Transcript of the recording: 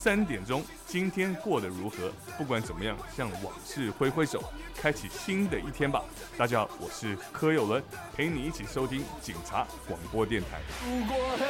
3点钟，今天过得如何？不管怎么样，向往事挥挥手，开启新的一天吧。大家好，我是柯有伦，陪你一起收听警察广播电台。 如果很